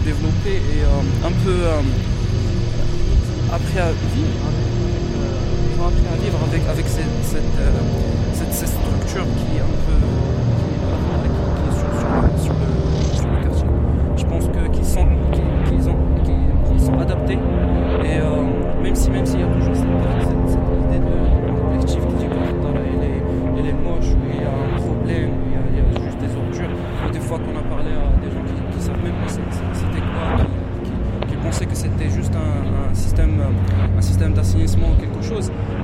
développer et un peu appris à vivre avec cette structure qui est un peu qui est sur le quartier. Je pense qu'ils sont adaptés et même s'il y a toujours cette idée de collectif qui dit que Tara elle est moche, ou il y a un problème, ou il y a juste des ordures. Et des fois qu'on a parlé à des gens qui savent même pas c'était quoi, qui pensaient que c'était juste un système d'assainissement ou quelque chose.